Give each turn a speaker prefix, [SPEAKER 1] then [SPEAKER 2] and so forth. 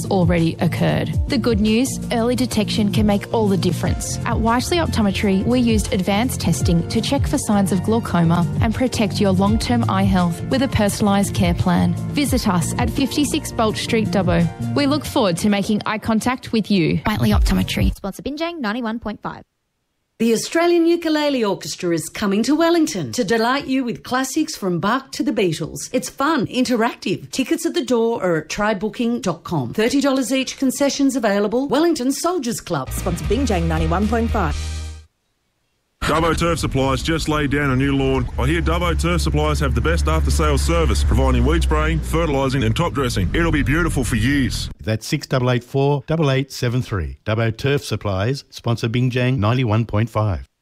[SPEAKER 1] already occurred. The good news, early detection can make all the difference. At Whiteley Optometry, we used advanced testing to check for signs of glaucoma and protect your long-term eye health with a personalised care plan. Visit us at 56 Bolt Street, Dubbo. We look forward to making eye contact with you. Whiteley Optometry.
[SPEAKER 2] Sponsor Binjang 91.5.
[SPEAKER 3] The Australian Ukulele Orchestra is coming to Wellington to delight you with classics from Bach to the Beatles. It's fun, interactive. Tickets at the door or at trybooking.com. $30 each, concessions available. Wellington Soldiers Club.
[SPEAKER 4] Sponsor Binjang 91.5.
[SPEAKER 5] Dubbo Turf Supplies just laid down a new lawn. I hear Dubbo Turf Supplies have the best after-sales service, providing weed spraying, fertilising and top dressing. It'll be beautiful for years.
[SPEAKER 6] That's 6884 8873. Dubbo Turf Supplies, sponsor Binjang 91.5.